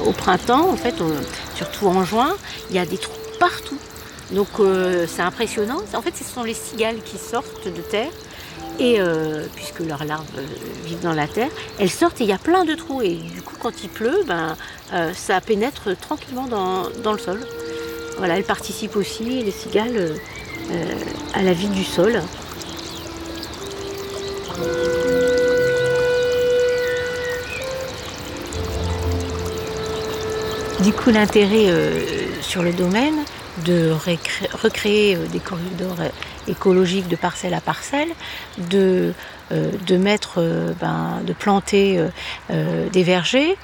au printemps, en fait, surtout en juin, il y a des trous partout. Donc c'est impressionnant. En fait, ce sont les cigales qui sortent de terre. Et puisque leurs larves vivent dans la terre, elles sortent et il y a plein de trous. Et du coup, quand il pleut, ça pénètre tranquillement dans le sol. Voilà, elles participent aussi, les cigales, à la vie du sol. Du coup, l'intérêt sur le domaine de recréer des corridors écologiques de parcelle à parcelle, de planter des vergers.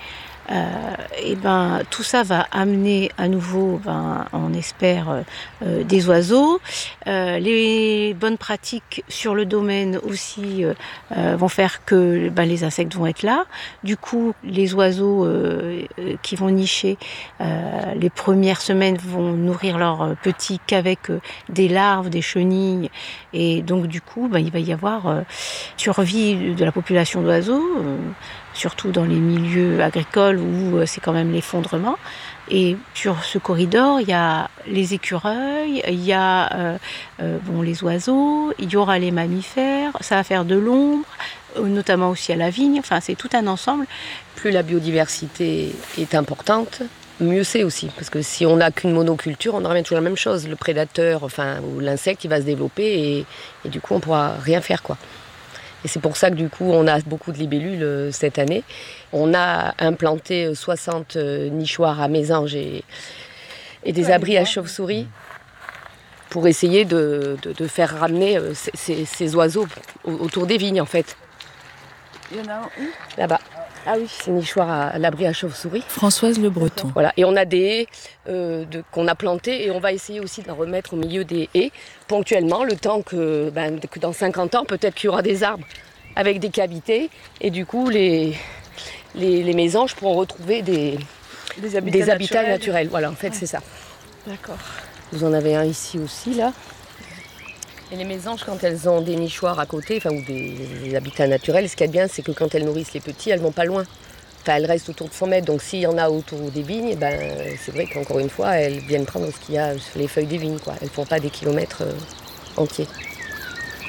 Tout ça va amener à nouveau, on espère, des oiseaux. Les bonnes pratiques sur le domaine aussi vont faire que les insectes vont être là. Du coup, les oiseaux qui vont nicher les premières semaines vont nourrir leurs petits qu'avec des larves, des chenilles. Et donc, du coup, il va y avoir survie de la population d'oiseaux. Surtout dans les milieux agricoles où c'est quand même l'effondrement. Et sur ce corridor, il y a les écureuils, il y a les oiseaux, il y aura les mammifères, ça va faire de l'ombre, notamment aussi à la vigne, enfin c'est tout un ensemble. Plus la biodiversité est importante, mieux c'est aussi. Parce que si on n'a qu'une monoculture, on revient toujours à la même chose. Le prédateur, ou l'insecte, il va se développer et du coup on ne pourra rien faire, quoi. Et c'est pour ça que du coup, on a beaucoup de libellules cette année. On a implanté 60 nichoirs à mésanges et des abris à chauves-souris pour essayer de faire ramener ces oiseaux autour des vignes, en fait. Il y en a un où ? Là-bas. Ah oui, c'est nichoir à l'abri à chauves-souris. Françoise Le Breton. Voilà. Et on a des haies qu'on a plantées et on va essayer aussi d'en remettre au milieu des haies ponctuellement, le temps que dans 50 ans, peut-être qu'il y aura des arbres avec des cavités et du coup, les mésanges pourront retrouver des habitats naturels. Voilà, en fait, c'est ça. D'accord. Vous en avez un ici aussi, là. Et les mésanges, quand elles ont des nichoirs à côté, ou des habitats naturels, ce qu'il y a de bien, c'est que quand elles nourrissent les petits, elles ne vont pas loin. Elles restent autour de 100 mètres. Donc s'il y en a autour des vignes, c'est vrai qu'encore une fois, elles viennent prendre ce qu'il y a sur les feuilles des vignes, quoi. Elles ne font pas des kilomètres entiers.